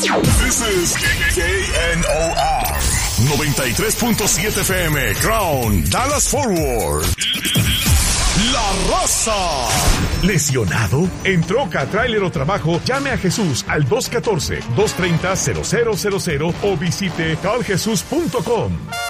This is KNOR 93.7 FM, Crown, Dallas Fort Worth. La Raza. ¿Lesionado? ¿En troca, tráiler o trabajo? Llame a Jesús al 214-230-0000 o visite caljesus.com.